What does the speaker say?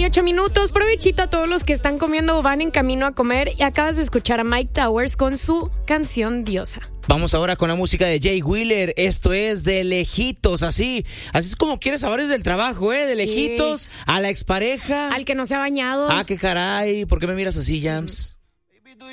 9:38. Provechito a todos los que están comiendo o van en camino a comer. Y acabas de escuchar a Mike Towers con su canción Diosa. Vamos ahora con la música de Jay Wheeler. Esto es De Lejitos, así es como quieres saber del trabajo, De lejitos, a la expareja. Al que no se ha bañado. Ah, qué caray, ¿por qué me miras así, Jams?